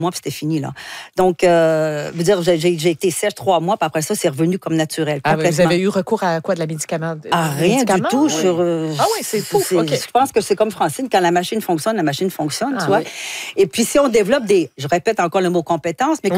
puis c'était fini, là. Donc, veux dire, j'ai été sèche 3 mois, puis après ça, c'est revenu comme naturel. Vous avez eu recours à quoi, de la médicament? Rien du tout. Oui. Oui, c'est fou. Okay. Je pense que c'est comme Francine, quand la machine fonctionne, tu vois. Oui. Et puis, si on développe je répète encore le mot compétence, mais